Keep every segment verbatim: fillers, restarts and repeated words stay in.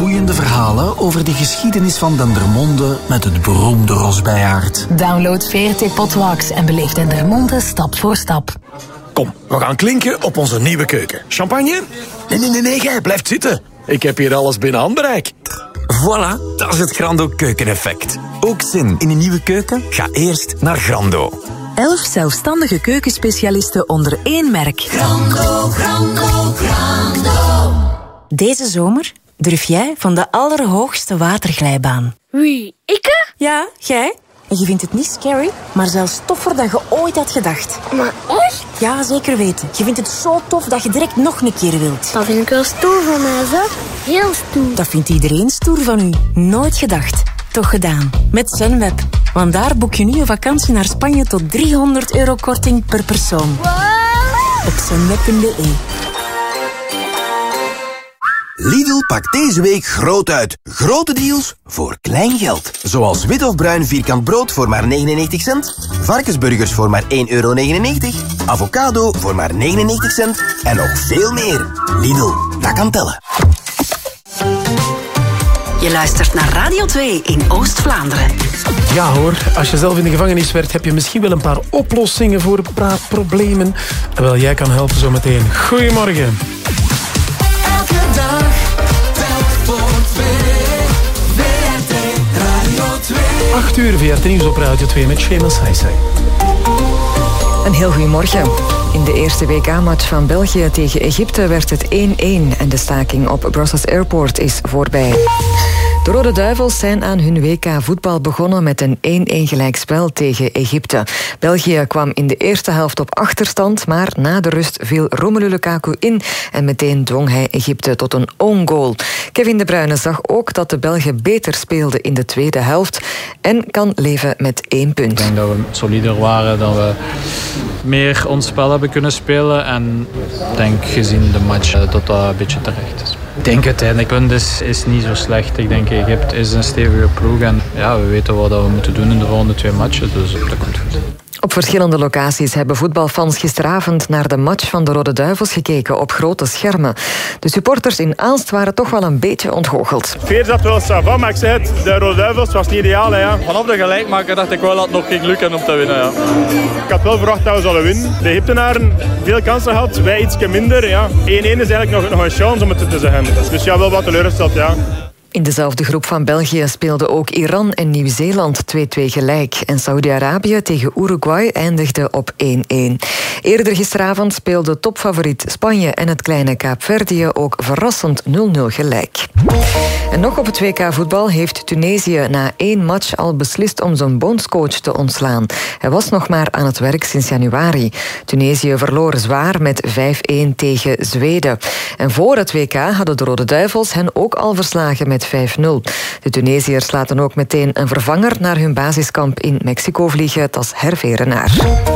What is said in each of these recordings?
boeiende verhalen over de geschiedenis van Dendermonde met het beroemde Rosbijaard. Download V R T Potwalks en beleef Dendermonde stap voor stap. Kom, we gaan klinken op onze nieuwe keuken. Champagne? Nee, nee, nee, nee, jij blijft zitten. Ik heb hier alles binnen handbereik. Voilà, dat is het Grando keukeneffect. Ook zin in een nieuwe keuken? Ga eerst naar Grando. Elf zelfstandige keukenspecialisten onder één merk. Grando, Grando, Grando. Deze zomer durf jij van de allerhoogste waterglijbaan. Wie, ikke? Ja, jij. En je vindt het niet scary, maar zelfs toffer dan je ooit had gedacht. Maar echt? Ja, zeker weten. Je vindt het zo tof dat je direct nog een keer wilt. Dat vind ik wel stoer van mij, zeg. Heel stoer. Dat vindt iedereen stoer van u. Nooit gedacht. Toch gedaan. Met Sunweb. Want daar boek je nu een vakantie naar Spanje tot driehonderd euro korting per persoon. Wow. Op sunweb punt b e. Lidl pakt deze week groot uit. Grote deals voor klein geld. Zoals wit of bruin vierkant brood voor maar negenennegentig cent. Varkensburgers voor maar één euro negenennegentig. Avocado voor maar negenennegentig cent. En nog veel meer. Lidl, dat kan tellen. Je luistert naar Radio twee in Oost-Vlaanderen. Ja hoor, als je zelf in de gevangenis werkt, heb je misschien wel een paar oplossingen voor praatproblemen. Wel, jij kan helpen zometeen. Goedemorgen. Elke dag, telk voor twee. V R T Radio twee. acht uur V R T Nieuws op Radio twee met Seamus Heijsay. Een heel goedemorgen. In de eerste W K-match van België tegen Egypte werd het één-één en de staking op Brussels Airport is voorbij. De Rode Duivels zijn aan hun W K-voetbal begonnen met een één-één gelijkspel tegen Egypte. België kwam in de eerste helft op achterstand, maar na de rust viel Romelu Lukaku in en meteen dwong hij Egypte tot een own goal. Kevin De Bruyne zag ook dat de Belgen beter speelden in de tweede helft en kan leven met één punt. Ik denk dat we solider waren, dat we meer ons spel hebben kunnen spelen en ik denk gezien de match dat dat een beetje terecht is. Ik denk uiteindelijk, het punt is, is niet zo slecht. Ik denk Egypte is een stevige ploeg en ja, we weten wat we moeten doen in de volgende twee matchen, dus dat komt goed. Op verschillende locaties hebben voetbalfans gisteravond naar de match van de Rode Duivels gekeken op grote schermen. De supporters in Aalst waren toch wel een beetje ontgoocheld. Veer zat wel savant, maar ik zeg het, de Rode Duivels was niet ideaal. Hè, ja. Vanaf de gelijkmaker dacht ik wel dat het nog ging lukken om te winnen. Ja. Ik had wel verwacht dat we zouden winnen. De Egyptenaren veel kansen gehad, wij ietsje minder. Ja. één-één is eigenlijk nog, nog een chance om het te zeggen. Dus ja, wel wat teleurgesteld, ja. In dezelfde groep van België speelden ook Iran en Nieuw-Zeeland twee-twee gelijk. En Saudi-Arabië tegen Uruguay eindigde op één-één. Eerder gisteravond speelden topfavoriet Spanje en het kleine Kaapverdië ook verrassend nul-nul gelijk. En nog op het W K-voetbal heeft Tunesië na één match al beslist om zijn bondscoach te ontslaan. Hij was nog maar aan het werk sinds januari. Tunesië verloor zwaar met vijf-één tegen Zweden. En voor het W K hadden de Rode Duivels hen ook al verslagen met vijf-nul. De Tunesiërs laten ook meteen een vervanger naar hun basiskamp in Mexico vliegen, dat is Hervé Renard.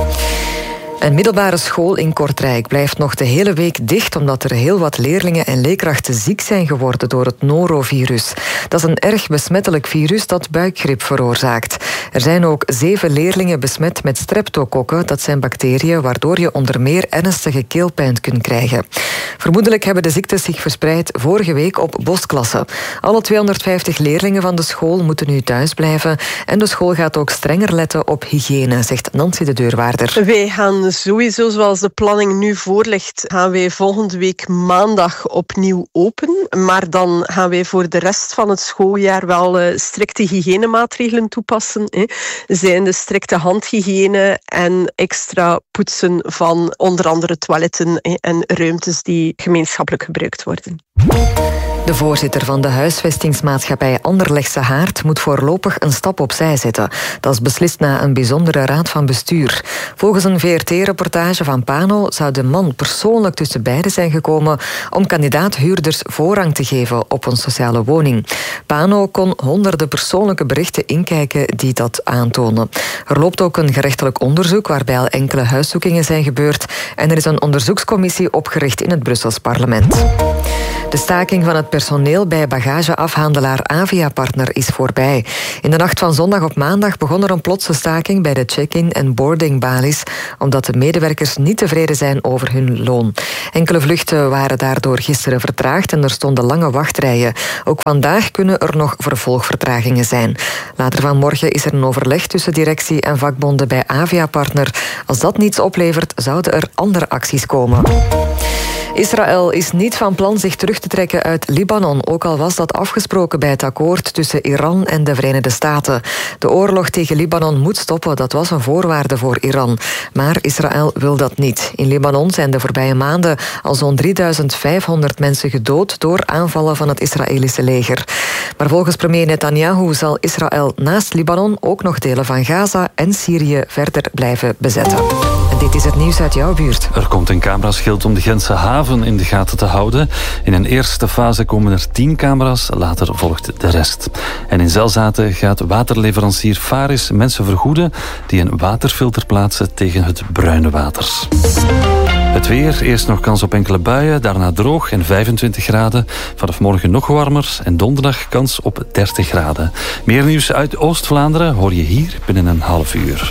Een middelbare school in Kortrijk blijft nog de hele week dicht omdat er heel wat leerlingen en leerkrachten ziek zijn geworden door het norovirus. Dat is een erg besmettelijk virus dat buikgriep veroorzaakt. Er zijn ook zeven leerlingen besmet met streptokokken. Dat zijn bacteriën waardoor je onder meer ernstige keelpijn kunt krijgen. Vermoedelijk hebben de ziektes zich verspreid vorige week op bosklassen. Alle tweehonderdvijftig leerlingen van de school moeten nu thuis blijven en de school gaat ook strenger letten op hygiëne, zegt Nancy de deurwaarder. Wij gaan sowieso, zoals de planning nu voorligt, gaan wij volgende week maandag opnieuw open. Maar dan gaan wij voor de rest van het schooljaar wel uh, strikte hygiënemaatregelen toepassen. Hè. Zijn de strikte handhygiëne en extra poetsen van onder andere toiletten hè, en ruimtes die gemeenschappelijk gebruikt worden. De voorzitter van de huisvestingsmaatschappij Anderlechtse Haard moet voorlopig een stap opzij zetten. Dat is beslist na een bijzondere raad van bestuur. Volgens een V R T-reportage van Pano zou de man persoonlijk tussen beiden zijn gekomen om kandidaat-huurders voorrang te geven op een sociale woning. Pano kon honderden persoonlijke berichten inkijken die dat aantonen. Er loopt ook een gerechtelijk onderzoek waarbij al enkele huiszoekingen zijn gebeurd en er is een onderzoekscommissie opgericht in het Brussels parlement. De staking van het personeel bij bagageafhandelaar Avia-partner is voorbij. In de nacht van zondag op maandag begon er een plotse staking bij de check-in en boardingbalies, omdat de medewerkers niet tevreden zijn over hun loon. Enkele vluchten waren daardoor gisteren vertraagd en er stonden lange wachtrijen. Ook vandaag kunnen er nog vervolgvertragingen zijn. Later vanmorgen is er een overleg tussen directie en vakbonden bij Avia-partner. Als dat niets oplevert, zouden er andere acties komen. Israël is niet van plan zich terug te trekken uit Libanon, ook al was dat afgesproken bij het akkoord tussen Iran en de Verenigde Staten. De oorlog tegen Libanon moet stoppen, dat was een voorwaarde voor Iran. Maar Israël wil dat niet. In Libanon zijn de voorbije maanden al zo'n drieduizend vijfhonderd mensen gedood door aanvallen van het Israëlische leger. Maar volgens premier Netanyahu zal Israël naast Libanon ook nog delen van Gaza en Syrië verder blijven bezetten. En dit is het nieuws uit jouw buurt. Er komt een cameraschild om de Gentse haven in de gaten te houden. In een eerste fase komen er tien camera's, later volgt de rest. En in Zelzaten gaat waterleverancier Faris mensen vergoeden die een waterfilter plaatsen tegen het bruine water. Het weer, eerst nog kans op enkele buien, daarna droog en vijfentwintig graden. Vanaf morgen nog warmer en donderdag kans op dertig graden. Meer nieuws uit Oost-Vlaanderen hoor je hier binnen een half uur.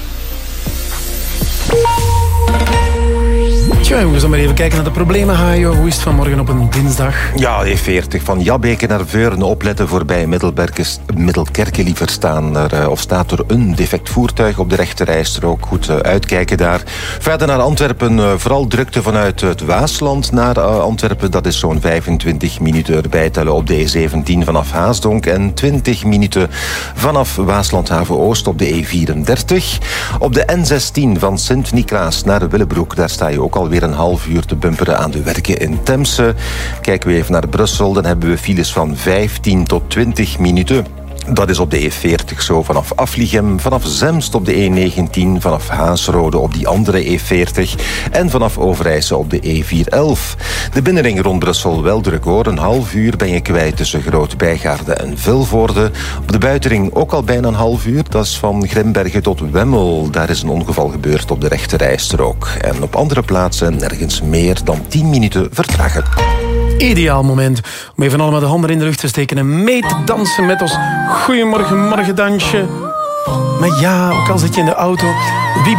Tja, jongens, dan maar even kijken naar de problemen, Hajo. Hoe is het vanmorgen op een dinsdag? Ja, E veertig van Jabbeke naar Veuren. Opletten voorbij Middelkerke liever staan er, of staat er een defect voertuig op de rechterrijstrook. Goed uh, uitkijken daar. Verder naar Antwerpen, uh, vooral drukte vanuit het Waasland naar uh, Antwerpen. Dat is zo'n vijfentwintig minuten erbij tellen op de E zeventien vanaf Haasdonk. En twintig minuten vanaf Waaslandhaven Oost op de E vierendertig. Op de N zestien van Sint-Niklaas naar Willebroek. Daar sta je ook alweer een half uur te bumperen aan de werken in Temse. Kijken we even naar Brussel, dan hebben we files van vijftien tot twintig minuten. Dat is op de E veertig zo vanaf Aflichem, vanaf Zemst op de E negentien, vanaf Haasrode op die andere E veertig en vanaf Overijse op de E vierhonderdelf. De binnenring rond Brussel wel druk hoor. Een half uur ben je kwijt tussen Groot-Bijgaarde en Vilvoorde. Op de buitenring ook al bijna een half uur. Dat is van Grimbergen tot Wemmel. Daar is een ongeval gebeurd op de rechterrijstrook. En op andere plaatsen nergens meer dan tien minuten vertragen. Ideaal moment om even allemaal de handen in de lucht te steken en mee te dansen met ons Goeiemorgen Morgendansje. Maar ja, ook al zit je in de auto, wie